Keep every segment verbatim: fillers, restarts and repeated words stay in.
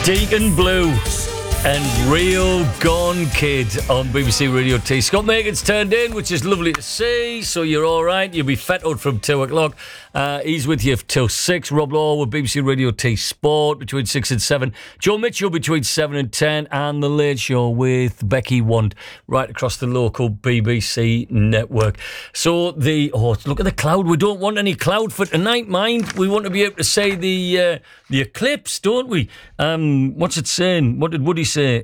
Deacon Blue and Real Gone Kid on B B C Radio T. Scott Megan's turned in, which is lovely to see. So you're all right. You'll be fettled from two o'clock. Uh, he's with you till six. Rob Law with B B C Radio T Sport between six and seven. Joe Mitchell between seven and ten. And The Late Show with Becky Wand right across the local B B C network. So the, oh, look at the cloud. We don't want any cloud for tonight, mind. We want to be able to say the uh, the eclipse, don't we? Um, what's it saying? What did Woody say?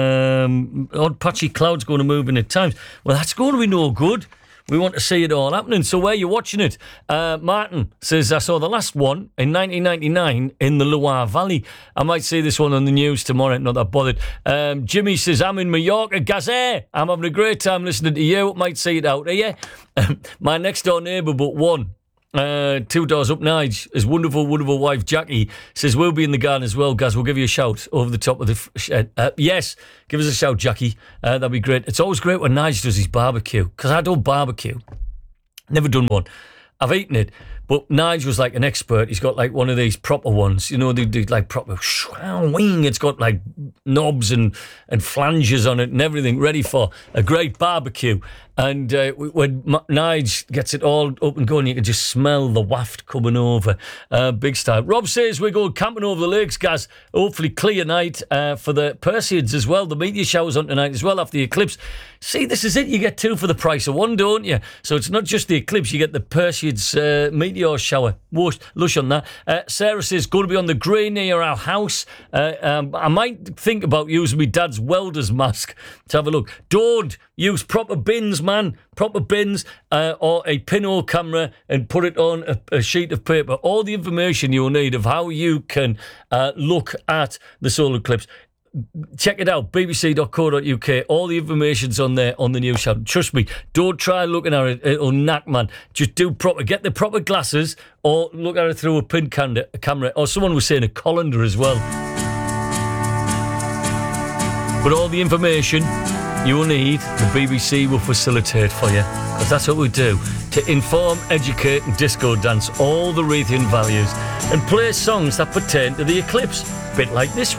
Um, odd patchy clouds going to move in at times. Well, that's going to be no good. We want to see it all happening. So where are you watching it? Uh, Martin says, I saw the last one in nineteen ninety-nine in the Loire Valley. I might see this one on the news tomorrow. Not that bothered. Um, Jimmy says, I'm in Mallorca. Gazé, I'm having a great time listening to you. Might see it out here. My next door neighbour, but one. Uh, two doors up, Nige, his wonderful, wonderful wife Jackie says we'll be in the garden as well, guys. We'll give you a shout over the top of the shed. Uh, yes, give us a shout, Jackie. Uh, that'd be great. It's always great when Nige does his barbecue, because I don't barbecue. Never done one. I've eaten it, but Nige was like an expert. He's got like one of these proper ones, you know, they do like proper wing. It's got like knobs and, and flanges on it and everything ready for a great barbecue. And uh, when Nige gets it all up and going, you can just smell the waft coming over. Uh, big style. Rob says we're going camping over the lakes, guys. Hopefully clear night uh, for the Perseids as well. The meteor showers on tonight as well after the eclipse. See, this is it. You get two for the price of one, don't you? So it's not just the eclipse. You get the Perseids uh, meteor shower. Lush, lush on that. Uh, Sarah says, going to be on the green near our house. Uh, um, I might think about using my dad's welder's mask to have a look. Don't use proper bins, man. Proper bins uh, or a pinhole camera and put it on a, a sheet of paper. All the information you'll need of how you can uh, look at the solar eclipse. Check it out, b b c dot co dot u k. All the information's on there on the news channel. Trust me, don't try looking at it. It'll knack, man. Just do proper. Get the proper glasses or look at it through a pin camera. Or someone was saying a colander as well. But all the information you will need, the B B C will facilitate for you, because that's what we do, to inform, educate and disco dance all the Raytheon values and play songs that pertain to the eclipse, a bit like this one.